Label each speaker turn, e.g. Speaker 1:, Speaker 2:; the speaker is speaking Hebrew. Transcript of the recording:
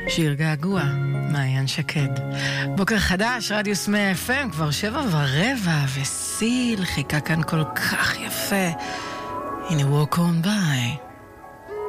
Speaker 1: שיר געגוע, מעיין שקד. בוקר חדש, רדיוס 100 FM, כבר 7:15, וסיל חיכה כאן כל כך יפה. הנה walk on by.